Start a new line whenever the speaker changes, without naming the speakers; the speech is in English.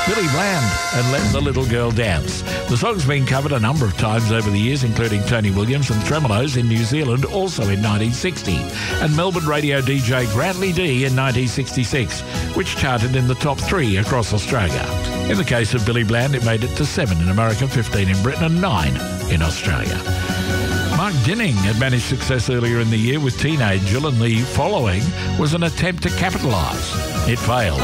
Billy Bland and Let the Little Girl Dance. The song's been covered a number of times over the years, including Tony Williams and Tremolos in New Zealand, also in 1960, and Melbourne radio DJ Grantley D in 1966, which charted in the top 3 across Australia. In the case of Billy Bland, it made it to 7 in America, 15 in Britain and 9 in Australia. Mark Dinning had managed success earlier in the year with Teen Angel, and the following was an attempt to capitalise. It failed.